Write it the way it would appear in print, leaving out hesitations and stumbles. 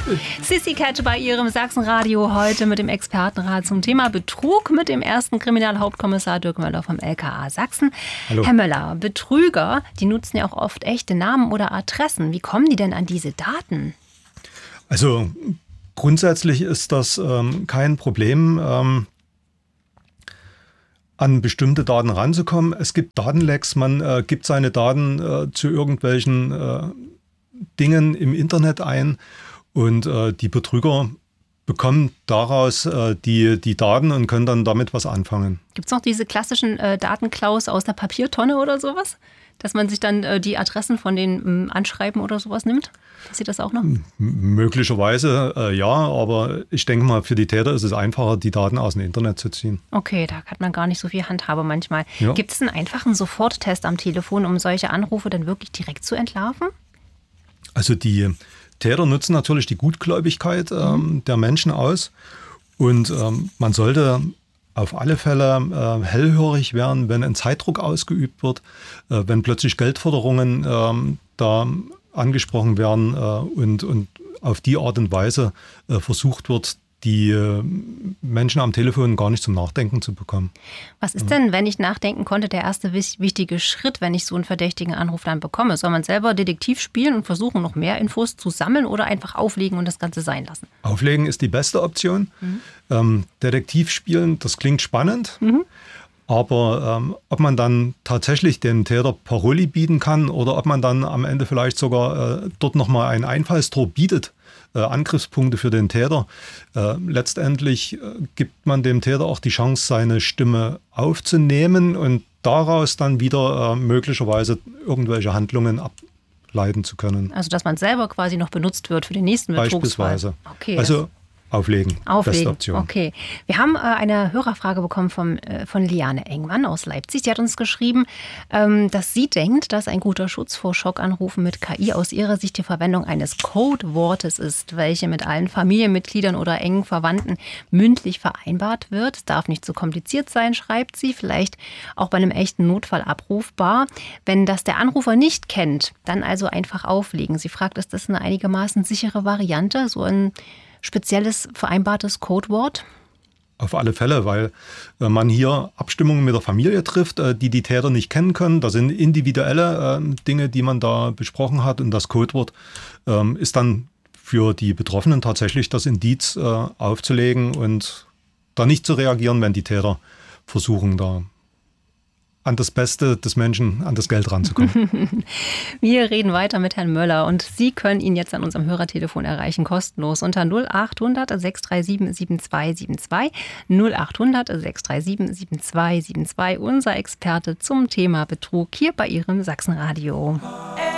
Sissi Catch bei Ihrem Sachsenradio heute mit dem Expertenrat zum Thema Betrug mit dem ersten Kriminalhauptkommissar Dirk Möller vom LKA Sachsen. Hallo. Herr Möller, Betrüger, die nutzen ja auch oft echte Namen oder Adressen. Wie kommen die denn an diese Daten? Also grundsätzlich ist das kein Problem, an bestimmte Daten ranzukommen. Es gibt Datenlecks, man gibt seine Daten zu irgendwelchen Dingen im Internet ein und die Betrüger bekommen daraus die Daten und können dann damit was anfangen. Gibt es noch diese klassischen Datenklaus aus der Papiertonne oder sowas? Dass man sich dann die Adressen von den Anschreiben oder sowas nimmt? Passiert das auch noch? Möglicherweise ja, aber ich denke mal, für die Täter ist es einfacher, die Daten aus dem Internet zu ziehen. Okay, da hat man gar nicht so viel Handhabe manchmal. Ja. Gibt es einen einfachen Soforttest am Telefon, um solche Anrufe dann wirklich direkt zu entlarven? Also die Täter nutzen natürlich die Gutgläubigkeit der Menschen aus und man sollte auf alle Fälle hellhörig werden, wenn ein Zeitdruck ausgeübt wird, wenn plötzlich Geldforderungen da angesprochen werden und auf die Art und Weise versucht wird, die Menschen am Telefon gar nicht zum Nachdenken zu bekommen. Was ist denn, wenn ich nachdenken konnte, der erste wichtige Schritt, wenn ich so einen verdächtigen Anruf dann bekomme? Soll man selber Detektiv spielen und versuchen, noch mehr Infos zu sammeln oder einfach auflegen und das Ganze sein lassen? Auflegen ist die beste Option. Detektiv spielen, das klingt spannend. Aber ob man dann tatsächlich dem Täter Paroli bieten kann oder ob man dann am Ende vielleicht sogar dort nochmal ein Einfallstor bietet, Angriffspunkte für den Täter. Letztendlich gibt man dem Täter auch die Chance, seine Stimme aufzunehmen und daraus dann wieder möglicherweise irgendwelche Handlungen ableiten zu können. Also dass man selber quasi noch benutzt wird für den nächsten Betrugsfall. Beispielsweise. Okay, also Auflegen. Beste Option. Okay. Wir haben eine Hörerfrage bekommen von Liane Engmann aus Leipzig. Sie hat uns geschrieben, dass sie denkt, dass ein guter Schutz vor Schockanrufen mit KI aus ihrer Sicht die Verwendung eines Codewortes ist, welche mit allen Familienmitgliedern oder engen Verwandten mündlich vereinbart wird. Es darf nicht zu kompliziert sein, schreibt sie, vielleicht auch bei einem echten Notfall abrufbar. Wenn das der Anrufer nicht kennt, dann also einfach auflegen. Sie fragt, ist das eine einigermaßen sichere Variante, so ein spezielles vereinbartes Codewort? Auf alle Fälle, weil man hier Abstimmungen mit der Familie trifft, die die Täter nicht kennen können. Das sind individuelle Dinge, die man da besprochen hat. Und das Codewort ist dann für die Betroffenen tatsächlich das Indiz aufzulegen und da nicht zu reagieren, wenn die Täter versuchen, da an das Beste des Menschen, an das Geld ranzukommen. Wir reden weiter mit Herrn Möller und Sie können ihn jetzt an unserem Hörertelefon erreichen, kostenlos unter 0800 637 7272. 0800 637 7272, unser Experte zum Thema Betrug hier bei Ihrem Sachsenradio.